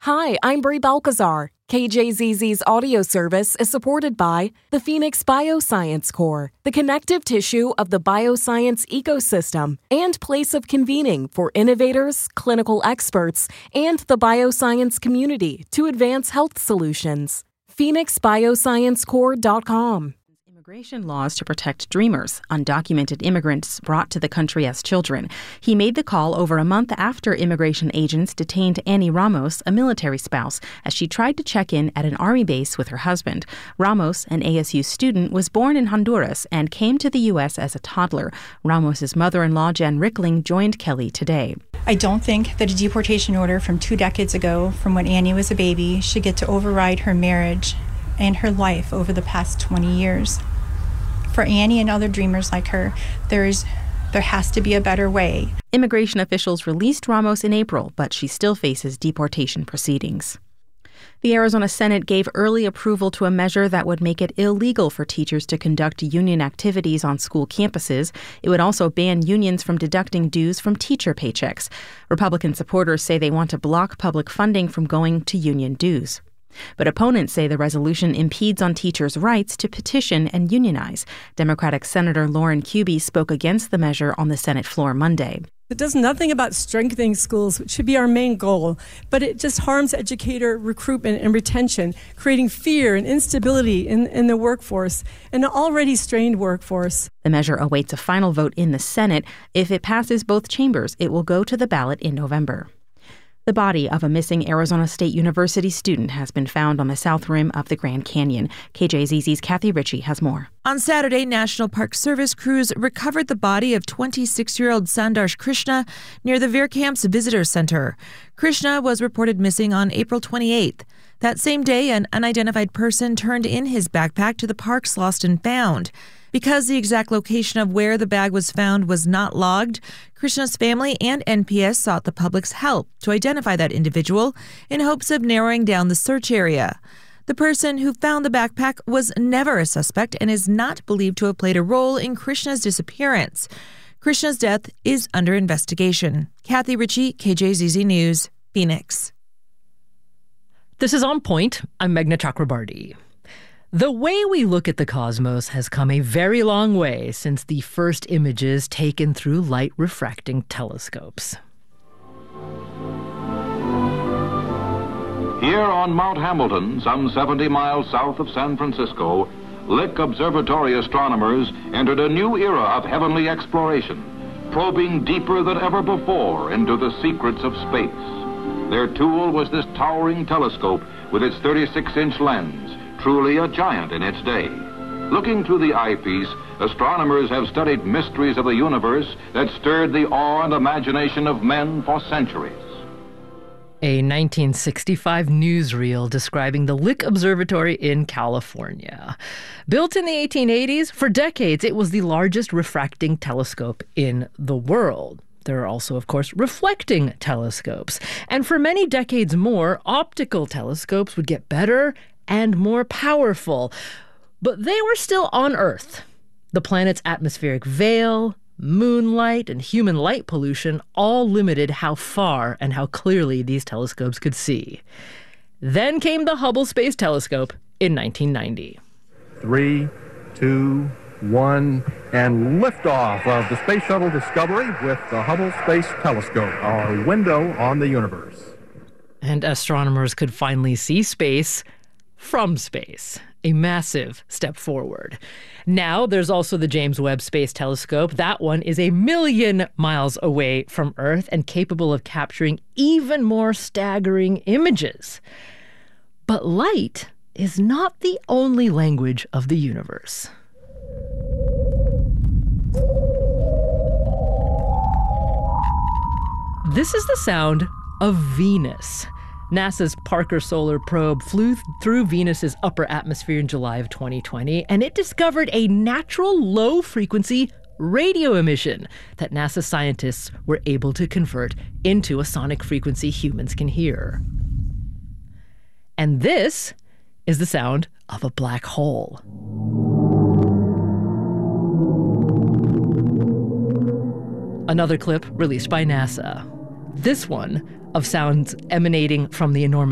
Hi, I'm Brie Balcazar. KJZZ's audio service is supported by the Phoenix Bioscience Core, the connective tissue of the bioscience ecosystem and place of convening for innovators, clinical experts, and the bioscience community to advance health solutions. PhoenixBioscienceCore.com. Immigration laws to protect dreamers, undocumented immigrants brought to the country as children. He made the call over a month after immigration agents detained Annie Ramos, a military spouse, as she tried to check in at an Army base with her husband. Ramos, an ASU student, was born in Honduras and came to the U.S. as a toddler. Ramos' mother-in-law, Jen Rickling, joined Kelly today. I don't think that a deportation order from 2 decades ago, from when Annie was a baby, should get to override her marriage and her life over the past 20 years. For Annie and other dreamers like her, there has to be a better way. Immigration officials released Ramos in April, but she still faces deportation proceedings. The Arizona Senate gave early approval to a measure that would make it illegal for teachers to conduct union activities on school campuses. It would also ban unions from deducting dues from teacher paychecks. Republican supporters say they want to block public funding from going to union dues. But opponents say the resolution impedes on teachers' rights to petition and unionize. Democratic Senator Lauren Kuby spoke against the measure on the Senate floor Monday. It does nothing about strengthening schools, which should be our main goal, but it just harms educator recruitment and retention, creating fear and instability in the workforce, an already strained workforce. The measure awaits a final vote in the Senate. If it passes both chambers, it will go to the ballot in November. The body of a missing Arizona State University student has been found on the south rim of the Grand Canyon. KJZZ's Kathy Ritchie has more. On Saturday, National Park Service crews recovered the body of 26-year-old Sandarsh Krishna near the Veer-Camp's Visitor Center. Krishna was reported missing on April 28th. That same day, an unidentified person turned in his backpack to the park's Lost and Found. Because the exact location of where the bag was found was not logged, Krishna's family and NPS sought the public's help to identify that individual in hopes of narrowing down the search area. The person who found the backpack was never a suspect and is not believed to have played a role in Krishna's disappearance. Krishna's death is under investigation. Kathy Ritchie, KJZZ News, Phoenix. This is On Point. I'm Meghna Chakrabarti. The way we look at the cosmos has come a very long way since the first images taken through light-refracting telescopes. Here on Mount Hamilton, some 70 miles south of San Francisco, Lick Observatory astronomers entered a new era of heavenly exploration, probing deeper than ever before into the secrets of space. Their tool was this towering telescope with its 36-inch lens, truly a giant in its day. Looking through the eyepiece, astronomers have studied mysteries of the universe that stirred the awe and imagination of men for centuries. A 1965 newsreel describing the Lick Observatory in California. Built in the 1880s, for decades it was the largest refracting telescope in the world. There are also, of course, reflecting telescopes. And for many decades more, optical telescopes would get better and more powerful. But they were still on Earth. The planet's atmospheric veil, moonlight, and human light pollution all limited how far and how clearly these telescopes could see. Then came the Hubble Space Telescope in 1990. 3, 2, 1, and liftoff of the Space Shuttle Discovery with the Hubble Space Telescope, our window on the universe. And astronomers could finally see space from space, a massive step forward. Now there's also the James Webb Space Telescope. That one is 1 million miles away from Earth and capable of capturing even more staggering images. But light is not the only language of the universe. This is the sound of Venus. NASA's Parker Solar Probe flew through Venus's upper atmosphere in July of 2020, and it discovered a natural low-frequency radio emission that NASA scientists were able to convert into a sonic frequency humans can hear. And this is the sound of a black hole. Another clip released by NASA. This one of sounds emanating from the enormous